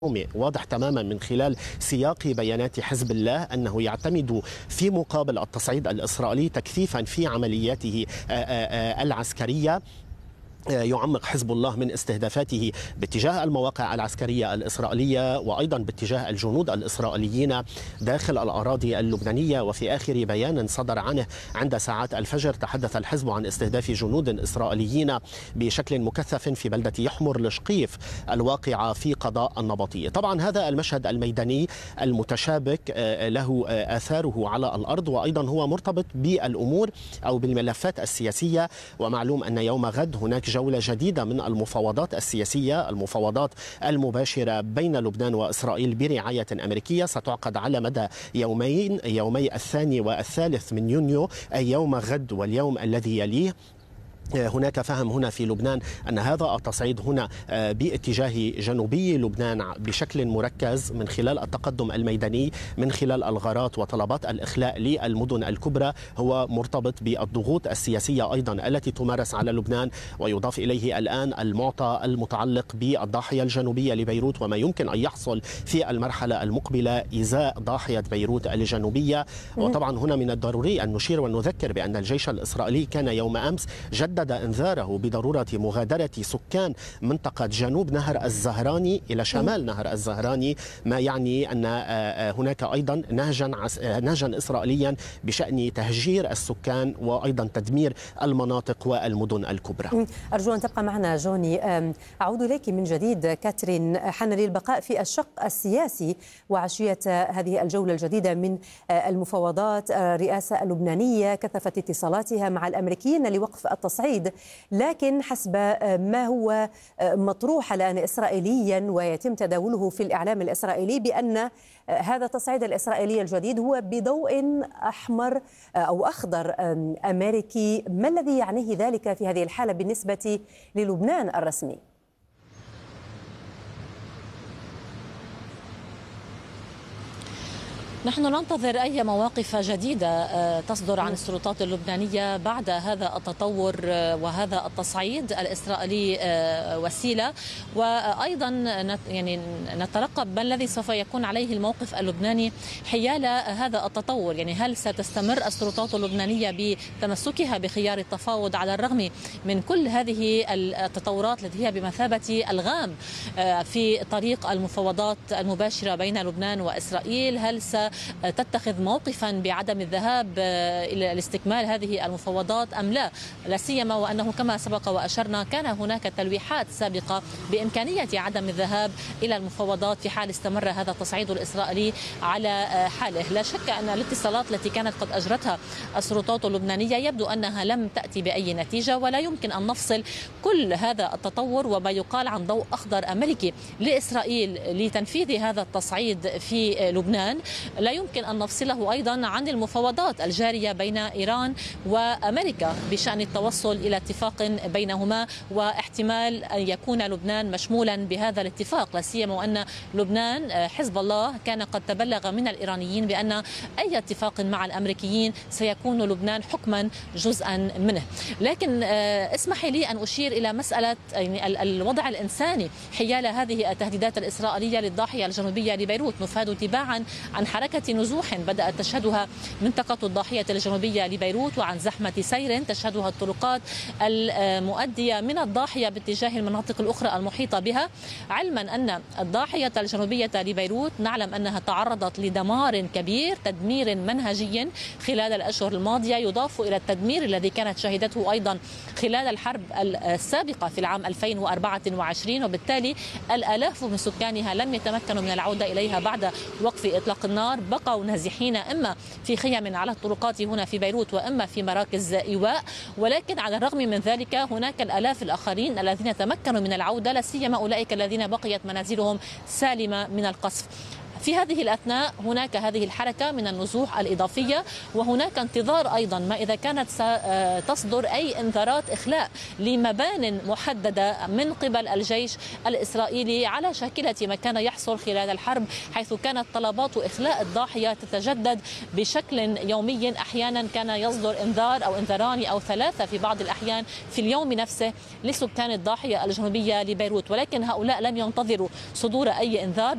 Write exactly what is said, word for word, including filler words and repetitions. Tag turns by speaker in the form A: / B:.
A: واضح تماما من خلال سياق بيانات حزب الله أنه يعتمد في مقابل التصعيد الإسرائيلي تكثيفا في عملياته العسكرية. يعمق حزب الله من استهدافاته باتجاه المواقع العسكرية الإسرائيلية وأيضا باتجاه الجنود الإسرائيليين داخل الأراضي اللبنانية. وفي آخر بيان صدر عنه عند ساعات الفجر تحدث الحزب عن استهداف جنود إسرائيليين بشكل مكثف في بلدة يحمر لشقيف الواقعة في قضاء النبطية. طبعا هذا المشهد الميداني المتشابك له آثاره على الأرض، وأيضا هو مرتبط بالأمور أو بالملفات السياسية. ومعلوم أن يوم غد هناك جولة جديدة من المفاوضات السياسية، المفاوضات المباشرة بين لبنان وإسرائيل برعاية أمريكية، ستعقد على مدى يومين، يومي الثاني والثالث من يونيو، أي يوم غد واليوم الذي يليه. هناك فهم هنا في لبنان أن هذا التصعيد هنا باتجاه جنوبي لبنان بشكل مركز من خلال التقدم الميداني، من خلال الغارات وطلبات الإخلاء للمدن الكبرى، هو مرتبط بالضغوط السياسية أيضا التي تمارس على لبنان. ويضاف إليه الآن المعطى المتعلق بالضاحية الجنوبية لبيروت وما يمكن أن يحصل في المرحلة المقبلة إزاء ضاحية بيروت الجنوبية. وطبعا هنا من الضروري أن نشير ونذكر بأن الجيش الإسرائيلي كان يوم أمس جدد انذاره بضرورة مغادرة سكان منطقة جنوب نهر الزهراني إلى شمال نهر الزهراني، ما يعني أن هناك أيضا نهجا نهجا إسرائيليا بشأن تهجير السكان وأيضا تدمير المناطق والمدن الكبرى.
B: أرجو أن تبقى معنا جوني. أعود إليك من جديد. كاترين، حان للبقاء في الشق السياسي وعشية هذه الجولة الجديدة من المفاوضات. الرئاسة اللبنانية كثفت اتصالاتها مع الأمريكيين لوقف التصعيد، لكن حسب ما هو مطروح الآن إسرائيليا ويتم تداوله في الإعلام الإسرائيلي بأن هذا التصعيد الإسرائيلي الجديد هو بضوء أحمر أو أخضر أمريكي. ما الذي يعنيه ذلك في هذه الحالة بالنسبة للبنان الرسمي؟
C: نحن ننتظر أي مواقف جديدة تصدر عن السلطات اللبنانية بعد هذا التطور وهذا التصعيد الإسرائيلي وسيلة، وأيضا يعني نترقب ما الذي سوف يكون عليه الموقف اللبناني حيال هذا التطور. يعني هل ستستمر السلطات اللبنانية بتمسكها بخيار التفاوض على الرغم من كل هذه التطورات التي هي بمثابة ألغام في طريق المفاوضات المباشرة بين لبنان وإسرائيل؟ هل س تتخذ موقفا بعدم الذهاب إلى استكمال هذه المفاوضات أم لا؟ لا سيما وأنه كما سبق وأشرنا كان هناك تلويحات سابقة بإمكانية عدم الذهاب إلى المفاوضات في حال استمر هذا التصعيد الإسرائيلي على حاله. لا شك أن الاتصالات التي كانت قد أجرتها السلطات اللبنانية يبدو أنها لم تأتي بأي نتيجة، ولا يمكن أن نفصل كل هذا التطور وما يقال عن ضوء أخضر أمريكي لإسرائيل لتنفيذ هذا التصعيد في لبنان. لا يمكن أن نفصله أيضا عن المفاوضات الجارية بين إيران وأمريكا بشأن التوصل إلى اتفاق بينهما واحتمال أن يكون لبنان مشمولا بهذا الاتفاق، لا سيما وأن لبنان حزب الله كان قد تبلغ من الإيرانيين بأن أي اتفاق مع الأمريكيين سيكون لبنان حكما جزءا منه. لكن اسمحي لي أن أشير إلى مسألة يعني الوضع الإنساني حيال هذه التهديدات الإسرائيلية للضاحية الجنوبية لبيروت. نفاد تباعا عن حركة نزوح بدأت تشهدها منطقة الضاحية الجنوبية لبيروت وعن زحمة سير تشهدها الطرقات المؤدية من الضاحية باتجاه المناطق الأخرى المحيطة بها، علما أن الضاحية الجنوبية لبيروت نعلم أنها تعرضت لدمار كبير، تدمير منهجي خلال الأشهر الماضية، يضاف إلى التدمير الذي كانت شهدته أيضا خلال الحرب السابقة في العام ألفين وأربعة وعشرين، وبالتالي الآلاف من سكانها لم يتمكنوا من العودة إليها بعد وقف إطلاق النار، بقوا نازحين إما في خيم على الطرقات هنا في بيروت وإما في مراكز إيواء. ولكن على الرغم من ذلك هناك الآلاف الآخرين الذين تمكنوا من العودة، لا سيما أولئك الذين بقيت منازلهم سالمة من القصف. في هذه الأثناء هناك هذه الحركة من النزوح الإضافية، وهناك انتظار أيضا ما إذا كانت تصدر أي انذارات إخلاء لمبان محددة من قبل الجيش الإسرائيلي على شاكلة ما كان يحصل خلال الحرب، حيث كانت طلبات إخلاء الضاحية تتجدد بشكل يومي. أحيانا كان يصدر انذار أو انذاران أو ثلاثة في بعض الأحيان في اليوم نفسه لسكان الضاحية الجنوبية لبيروت، ولكن هؤلاء لم ينتظروا صدور أي انذار.